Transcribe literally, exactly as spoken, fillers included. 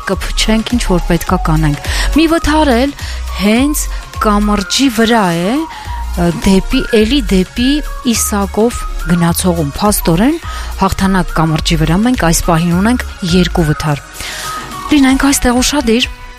կփչենք, ինչ որ պետքա կանենք։ Մի վթար էլ հենց կամրջի վրա է, դեպի էլի դեպի Իսակով գնացողում, փաստորեն հաղթանակ կամրջի վրա մենք այս պահին ունենք երկու վթար։ Լինենք այստեղ ուշադիր,